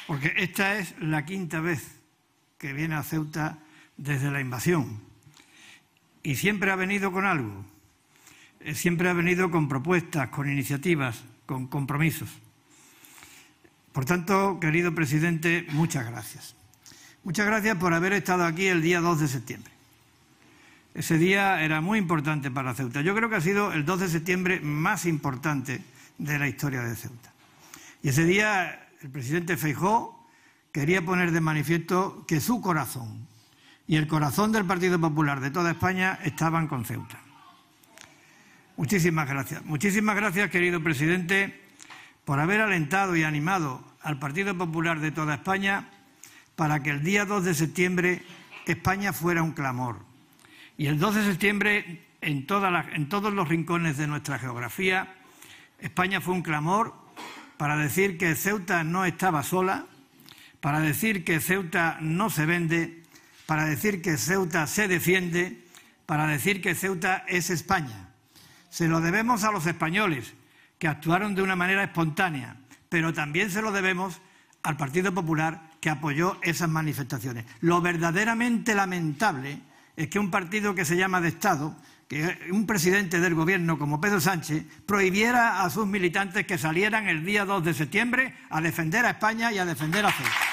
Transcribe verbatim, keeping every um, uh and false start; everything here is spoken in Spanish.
porque esta es la quinta vez que viene a Ceuta desde la invasión y siempre ha venido con algo, siempre ha venido con propuestas, con iniciativas, con compromisos. Por tanto, querido presidente, muchas gracias. Muchas gracias por haber estado aquí el día dos de septiembre. Ese día era muy importante para Ceuta. Yo creo que ha sido el dos de septiembre más importante de la historia de Ceuta. Y ese día el presidente Feijóo quería poner de manifiesto que su corazón y el corazón del Partido Popular de toda España estaban con Ceuta. Muchísimas gracias. Muchísimas gracias, querido presidente, por haber alentado y animado al Partido Popular de toda España para que el día dos de septiembre España fuera un clamor. Y el dos de septiembre, en, toda la, en todos los rincones de nuestra geografía, España fue un clamor para decir que Ceuta no estaba sola, para decir que Ceuta no se vende, para decir que Ceuta se defiende, para decir que Ceuta es España. Se lo debemos a los españoles, que actuaron de una manera espontánea, pero también se lo debemos al Partido Popular, que apoyó esas manifestaciones. Lo verdaderamente lamentable es que un partido que se llama de Estado, que un presidente del gobierno como Pedro Sánchez, prohibiera a sus militantes que salieran el día dos de septiembre a defender a España y a defender a Ceuta.